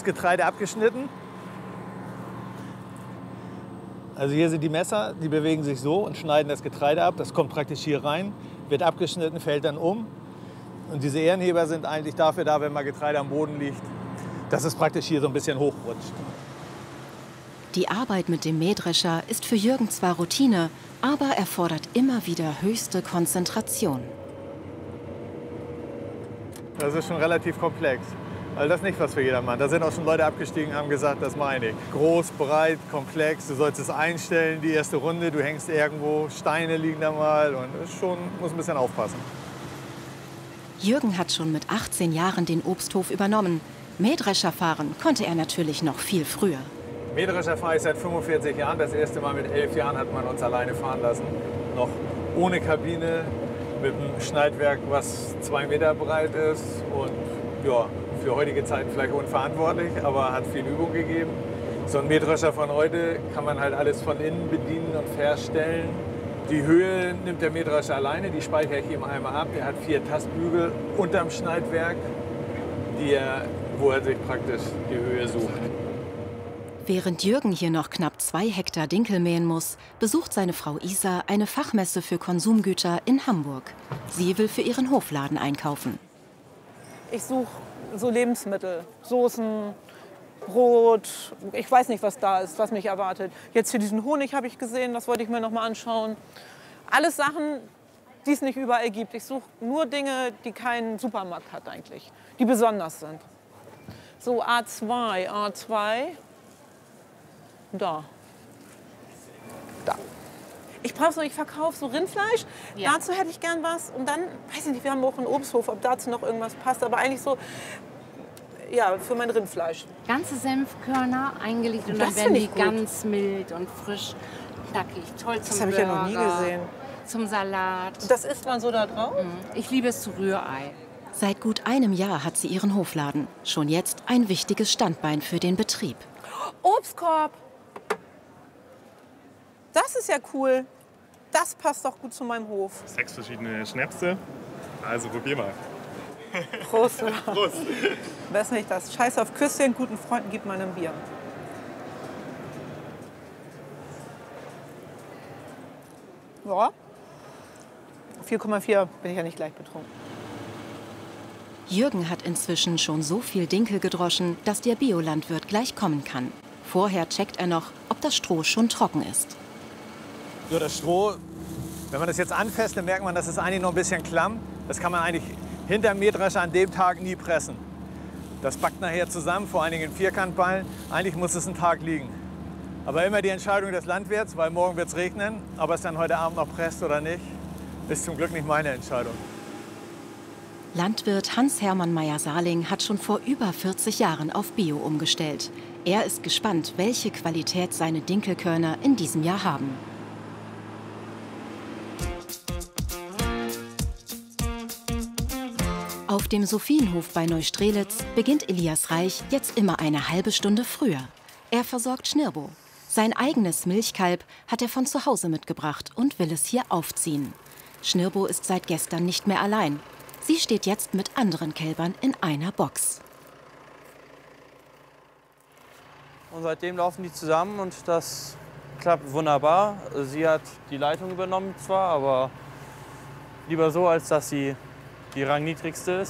Getreide abgeschnitten. Also hier sind die Messer, die bewegen sich so und schneiden das Getreide ab. Das kommt praktisch hier rein, wird abgeschnitten, fällt dann um. Und diese Ehrenheber sind eigentlich dafür da, wenn mal Getreide am Boden liegt, dass es praktisch hier so ein bisschen hochrutscht. Die Arbeit mit dem Mähdrescher ist für Jürgen zwar Routine, aber erfordert immer wieder höchste Konzentration. Das ist schon relativ komplex. Also das ist nicht was für jedermann. Da sind auch schon Leute abgestiegen und haben gesagt, das meine ich. Groß, breit, komplex, du sollst es einstellen, die erste Runde, du hängst irgendwo, Steine liegen da mal und das ist schon, muss ein bisschen aufpassen. Jürgen hat schon mit 18 Jahren den Obsthof übernommen. Mähdrescher fahren konnte er natürlich noch viel früher. Mähdrescher fahre ich seit 45 Jahren. Das erste Mal mit 11 Jahren hat man uns alleine fahren lassen. Noch ohne Kabine, mit einem Schneidwerk, was 2 Meter breit ist. Und ja, für heutige Zeiten vielleicht unverantwortlich, aber hat viel Übung gegeben. So ein Mähdrescher von heute kann man halt alles von innen bedienen und verstellen. Die Höhe nimmt der Mähdrescher alleine, die speichere ich ihm einmal ab. Er hat 4 Tastbügel unterm Schneidwerk, wo er sich praktisch die Höhe sucht. Während Jürgen hier noch knapp 2 Hektar Dinkel mähen muss, besucht seine Frau Isa eine Fachmesse für Konsumgüter in Hamburg. Sie will für ihren Hofladen einkaufen. Ich suche so Lebensmittel, Soßen, Brot. Ich weiß nicht, was da ist, was mich erwartet. Jetzt hier diesen Honig habe ich gesehen, das wollte ich mir noch mal anschauen. Alles Sachen, die es nicht überall gibt. Ich suche nur Dinge, die kein Supermarkt hat eigentlich, die besonders sind. So A2. Da. Ich verkaufe so Rindfleisch. Ja. Dazu hätte ich gern was. Und dann, weiß ich nicht, wir haben auch einen Obsthof, ob dazu noch irgendwas passt. Aber eigentlich so, ja, für mein Rindfleisch. Ganze Senfkörner eingelegt und dann werden die ganz mild und frisch, knackig. Toll zum Burger. Das habe ich ja noch nie gesehen. Zum Salat. Das isst man so da drauf? Ich liebe es zu Rührei. Seit gut einem Jahr hat sie ihren Hofladen. Schon jetzt ein wichtiges Standbein für den Betrieb. Obstkorb! Das ist ja cool. Das passt doch gut zu meinem Hof. 6 verschiedene Schnäpse. Also probier mal. Prost. Prost. Weiß nicht, das Scheiß auf Küsschen, guten Freunden gibt man ein Bier. Ja. 4,4 bin ich ja nicht gleich betrunken. Jürgen hat inzwischen schon so viel Dinkel gedroschen, dass der Biolandwirt gleich kommen kann. Vorher checkt er noch, ob das Stroh schon trocken ist. So, das Stroh, wenn man das jetzt anfasst, dann merkt man, das ist eigentlich noch ein bisschen klamm. Das kann man eigentlich hinterm Mähdrescher an dem Tag nie pressen. Das backt nachher zusammen, vor allen Dingen in Vierkantballen. Eigentlich muss es einen Tag liegen. Aber immer die Entscheidung des Landwirts, weil morgen wird es regnen. Ob es dann heute Abend noch presst oder nicht, ist zum Glück nicht meine Entscheidung. Landwirt Hans-Hermann Meyer-Saling hat schon vor über 40 Jahren auf Bio umgestellt. Er ist gespannt, welche Qualität seine Dinkelkörner in diesem Jahr haben. Auf dem Sophienhof bei Neustrelitz beginnt Elias Reich jetzt immer eine halbe Stunde früher. Er versorgt Schnirbo. Sein eigenes Milchkalb hat er von zu Hause mitgebracht und will es hier aufziehen. Schnirbo ist seit gestern nicht mehr allein. Sie steht jetzt mit anderen Kälbern in einer Box. Und seitdem laufen die zusammen und das klappt wunderbar. Sie hat die Leitung übernommen zwar, aber lieber so, als dass sie die rangniedrigste ist.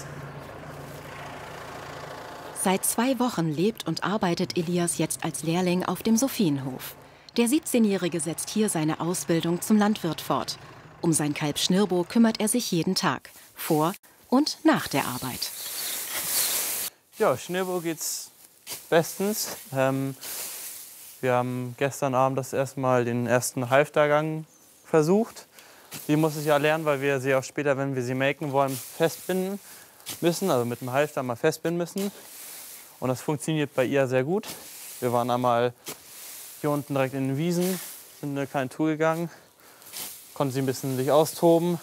Seit 2 Wochen lebt und arbeitet Elias jetzt als Lehrling auf dem Sophienhof. Der 17-Jährige setzt hier seine Ausbildung zum Landwirt fort. Um sein Kalb Schnirbo kümmert er sich jeden Tag, vor und nach der Arbeit. Ja, Schnirbo geht's bestens. Wir haben gestern Abend das erste Mal den ersten Halftergang versucht. Die muss ich ja lernen, weil wir sie auch später, wenn wir sie melken wollen, festbinden müssen, also mit dem Halfter mal festbinden müssen. Und das funktioniert bei ihr sehr gut. Wir waren einmal hier unten direkt in den Wiesen, sind in eine kleine Tour gegangen, konnten sie ein bisschen sich austoben.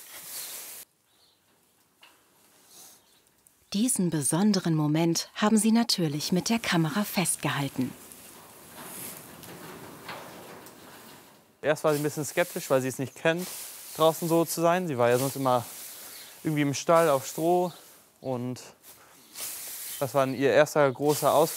Diesen besonderen Moment haben sie natürlich mit der Kamera festgehalten. Erst war sie ein bisschen skeptisch, weil sie es nicht kennt, draußen so zu sein. Sie war ja sonst immer irgendwie im Stall auf Stroh. Und das war ihr erster großer Ausflug.